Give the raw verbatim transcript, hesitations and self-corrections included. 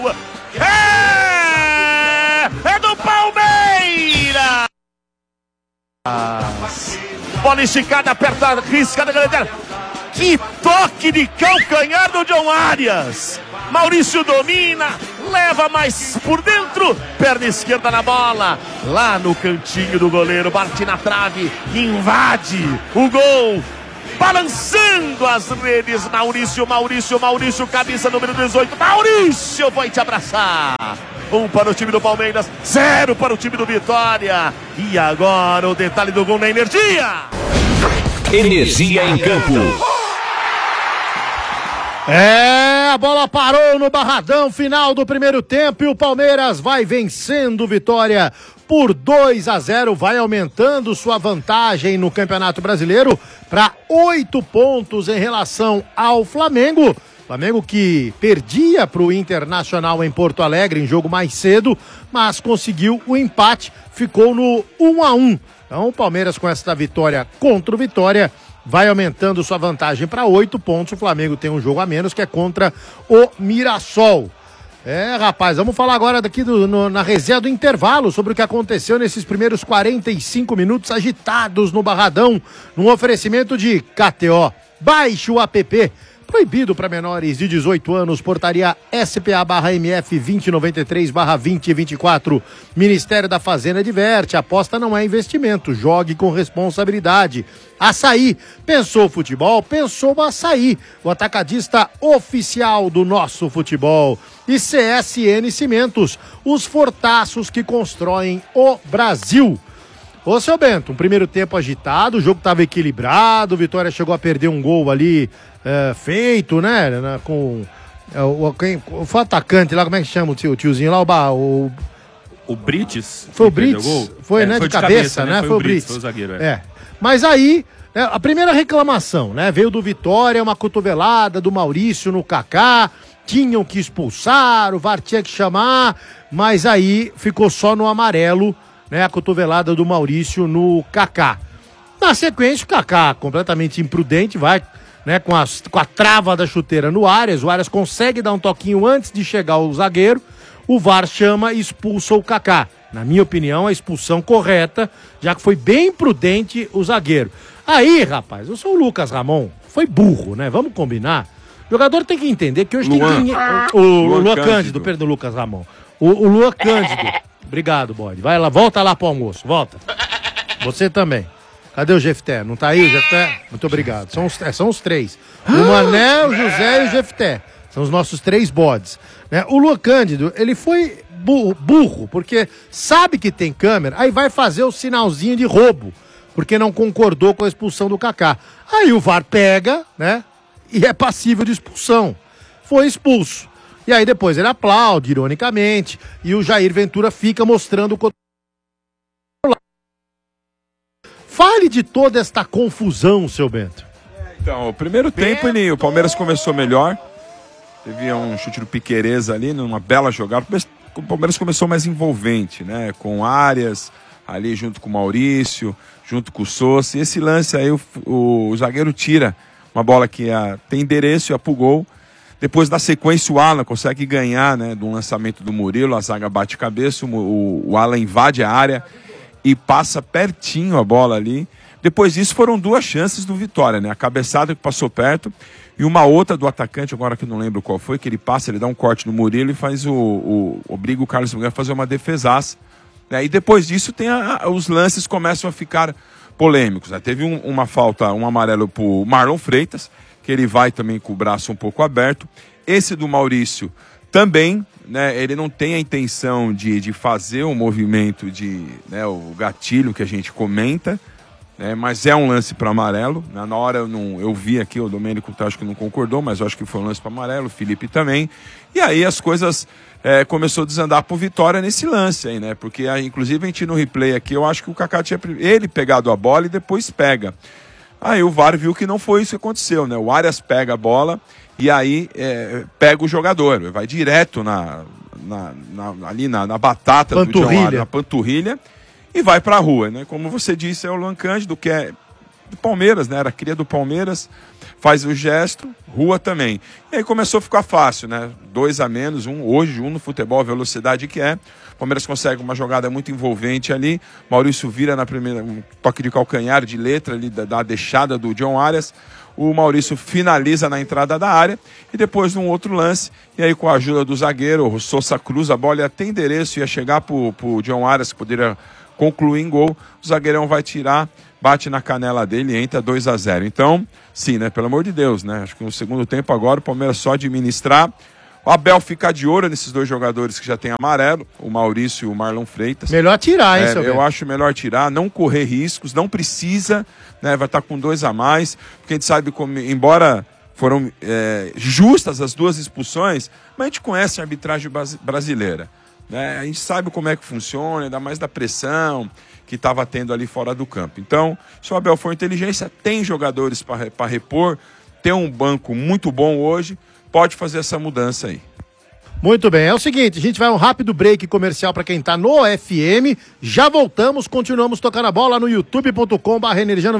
É, é do Palmeiras! Bola esticada, perto da risca da galera. Que toque de calcanhar do John Arias. Maurício domina, leva mais por dentro, perna esquerda na bola, lá no cantinho do goleiro, bate na trave, invade o gol, balançando as redes, Maurício, Maurício, Maurício, camisa número dezoito, Maurício foi te abraçar. Um para o time do Palmeiras, zero para o time do Vitória. E agora o detalhe do gol na Energia. Energia em campo. É, a bola parou no Barradão, final do primeiro tempo, e o Palmeiras vai vencendo Vitória por dois a zero, vai aumentando sua vantagem no Campeonato Brasileiro para oito pontos em relação ao Flamengo. Flamengo que perdia para o Internacional em Porto Alegre em jogo mais cedo, mas conseguiu o empate, ficou no um a um. Então o Palmeiras, com essa vitória contra o Vitória, vai aumentando sua vantagem para oito pontos. O Flamengo tem um jogo a menos, que é contra o Mirassol. É, rapaz, vamos falar agora daqui do, no, na resenha do intervalo sobre o que aconteceu nesses primeiros quarenta e cinco minutos agitados no Barradão, num oferecimento de K T O. Baixe o app. Proibido para menores de dezoito anos, portaria S P A barra M F vinte noventa e três barra vinte vinte e quatro. Ministério da Fazenda adverte, aposta não é investimento, jogue com responsabilidade. Açaí, pensou futebol, pensou Açaí, o atacadista oficial do nosso futebol. E C S N Cimentos, os fortaços que constroem o Brasil. Ô, seu Bento, um primeiro tempo agitado, o jogo estava equilibrado, o Vitória chegou a perder um gol ali é, feito, né, com é, o, quem, foi o atacante lá, como é que chama o, tio, o tiozinho lá, o... o, o Brites? Foi o Brites, foi, é, né, foi de, de cabeça, cabeça, né, foi, foi o Brites, Brites. foi o zagueiro, é. é. Mas aí, é, a primeira reclamação, né, veio do Vitória, uma cotovelada do Maurício no Kaká, tinham que expulsar, o V A R tinha que chamar, mas aí ficou só no amarelo, né, a cotovelada do Maurício no Kaká. Na sequência, o Kaká, completamente imprudente, vai, né, com, as, com a trava da chuteira no Arias, o Arias consegue dar um toquinho antes de chegar o zagueiro, o V A R chama e expulsa o Kaká. Na minha opinião, a expulsão correta, já que foi bem imprudente o zagueiro. Aí, rapaz, eu sou o Lucas Ramon, foi burro, né, vamos combinar. O jogador tem que entender que hoje Luan. tem dinheiro... O, o Luan Luan Cândido. Cândido, perdão, Lucas Ramon. O, o Luan Cândido. Obrigado, bode. Vai lá, volta lá pro almoço, volta. Você também. Cadê o Jefté? Não tá aí o Jefté? Muito obrigado. São os, é, são os três. O Mané, o José e o Jefté. São os nossos três bodes. Né? O Luan Cândido, ele foi burro, burro, porque sabe que tem câmera, aí vai fazer o sinalzinho de roubo, porque não concordou com a expulsão do Kaká. Aí o V A R pega, né? E é passível de expulsão. Foi expulso. E aí depois ele aplaude, ironicamente, e o Jair Ventura fica mostrando o... Fale de toda esta confusão, seu Bento. Então, o primeiro tempo ele, o Palmeiras começou melhor. Teve um chute do Piquerez ali, numa bela jogada. O Palmeiras começou mais envolvente, né? Com Arias, ali junto com o Maurício, junto com o Sousa. E esse lance aí, o, o, o zagueiro tira uma bola que a, tem endereço e ia pro gol. Depois da sequência o Alan consegue ganhar, né, do lançamento do Murilo, a zaga bate cabeça, o, o, o Alan invade a área e passa pertinho a bola ali. Depois disso foram duas chances do Vitória, né, a cabeçada que passou perto e uma outra do atacante, agora que eu não lembro qual foi, que ele passa, ele dá um corte no Murilo e faz o, o obriga o Carlos Miguel a fazer uma defesaça. Né, e depois disso tem a, a, os lances começam a ficar polêmicos. Né, teve um, uma falta, um amarelo pro Marlon Freitas, que ele vai também com o braço um pouco aberto. Esse do Maurício também, né, ele não tem a intenção de, de fazer o movimento de, né, o gatilho que a gente comenta, né, mas é um lance para amarelo. Na hora eu, não, eu vi aqui, o Domênico acho que não concordou, mas eu acho que foi um lance para amarelo, o Felipe também. E aí as coisas é, começou a desandar por Vitória nesse lance aí, né, porque aí, inclusive a gente no replay aqui, eu acho que o Kaká tinha ele pegado a bola e depois pega. Aí o V A R viu que não foi isso que aconteceu, né? O Arias pega a bola e aí é, pega o jogador, vai direto na, na, na, ali na, na batata panturrilha. do John Arias, na panturrilha, e vai pra rua, né? Como você disse, é o Luan Cândido, que é do Palmeiras, né? Era cria do Palmeiras, faz o gesto, Rua também. E aí começou a ficar fácil, né? Dois a menos, um hoje, um no futebol, a velocidade que é. O Palmeiras consegue uma jogada muito envolvente ali. Maurício vira na primeira, um toque de calcanhar de letra ali da, da deixada do John Arias. O Maurício finaliza na entrada da área e depois num outro lance, e aí com a ajuda do zagueiro, o Sousa Cruz, a bola ia ter endereço, ia chegar pro, pro John Arias, que poderia concluir em gol, o zagueirão vai tirar, bate na canela dele e entra dois a zero. Então, sim, né, pelo amor de Deus, né, acho que no segundo tempo agora o Palmeiras só administrar. O Abel fica de olho nesses dois jogadores que já tem amarelo, o Maurício e o Marlon Freitas. Melhor tirar, hein, é, seu Eu bem. acho melhor tirar, não correr riscos, não precisa, né? Vai estar com dois a mais, porque a gente sabe como, embora foram é, justas as duas expulsões, mas a gente conhece a arbitragem brasileira, né? A gente sabe como é que funciona, ainda mais da pressão que estava tendo ali fora do campo. Então, se o Abel for inteligência, tem jogadores para repor, tem um banco muito bom hoje, pode fazer essa mudança aí. Muito bem, é o seguinte, a gente vai um rápido break comercial para quem tá no F M, já voltamos, continuamos tocando a bola no youtube ponto com barra energia